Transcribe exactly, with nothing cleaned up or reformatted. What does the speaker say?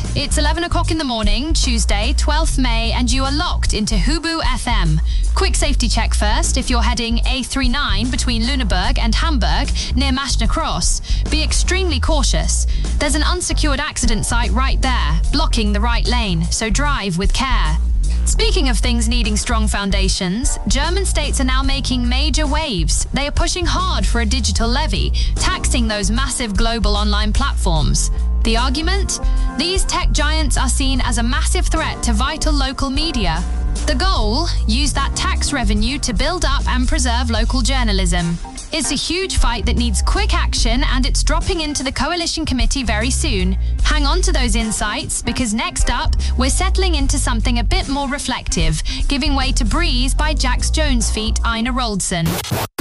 It's eleven o'clock in the morning, Tuesday, twelfth May, and you are locked into Hubu F M. Quick safety check first if you're heading A thirty-nine between Lüneburg and Hamburg near Maschner Cross. Be extremely cautious. There's an unsecured accident site right there, blocking the right lane, so drive with care. Speaking of things needing strong foundations, German states are now making major waves. They are pushing hard for a digital levy, taxing those massive global online platforms. The argument? These tech giants are seen as a massive threat to vital local media. The goal? Use that tax revenue to build up and preserve local journalism. It's a huge fight that needs quick action, and it's dropping into the coalition committee very soon. Hang on to those insights, because next up, we're settling into something a bit more reflective, giving way to Breeze by Jax Jones feat Ina Roldson.